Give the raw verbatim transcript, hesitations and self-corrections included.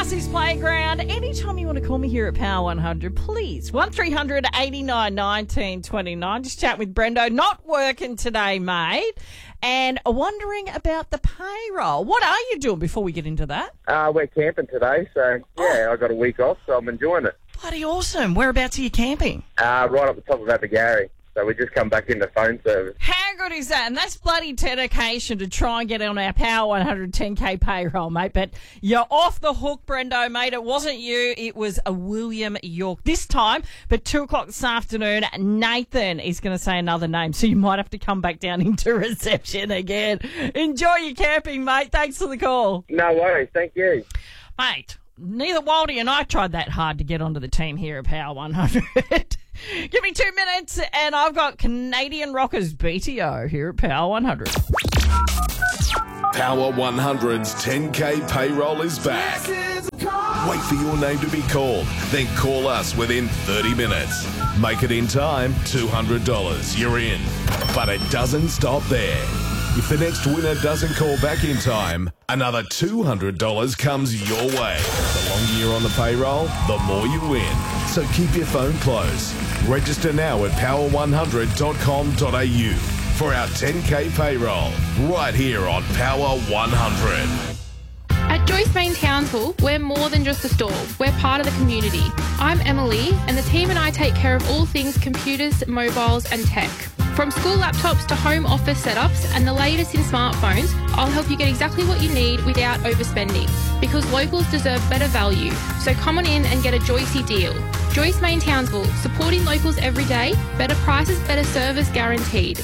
Darcy's Playground. Anytime you want to call me here at Power one hundred, please. one three hundred eighty-nine nineteen twenty-nine. Just chat with Brendo. Not working today, mate. And wondering about the payroll. What are you doing before we get into that? Uh, we're camping today, so yeah, Oh. I got a week off, so I'm enjoying it. Bloody awesome. Whereabouts are you camping? Uh, right up the top of Abergary, so we just come back into phone service. How good is that? And that's bloody dedication to try and get on our Power one hundred ten K payroll, mate. But you're off the hook, Brendo, mate. It wasn't you. It was a William York this time. But two o'clock this afternoon, Nathan is going to say another name. So you might have to come back down into reception again. Enjoy your camping, mate. Thanks for the call. No worries, thank you. Mate, neither Waldy and I tried that hard to get onto the team here at Power one hundred. Give me two minutes and I've got Canadian Rockers B T O here at Power one hundred. Power one hundred's ten K payroll is back. Wait for your name to be called, then call us within thirty minutes. Make it in time, two hundred dollars, you're in. But it doesn't stop there. If the next winner doesn't call back in time, another two hundred dollars comes your way. The longer you're on the payroll, the more you win. So keep your phone close. Register now at power one hundred dot com dot a u for our ten K payroll, right here on Power one hundred. At Joyce Main Townsville, we're more than just a store. We're part of the community. I'm Emily, and the team and I take care of all things computers, mobiles, and tech. From school laptops to home office setups and the latest in smartphones, I'll help you get exactly what you need without overspending. Because locals deserve better value. So come on in and get a Joycey deal. Joyce Main Townsville, supporting locals every day. Better prices, better service guaranteed.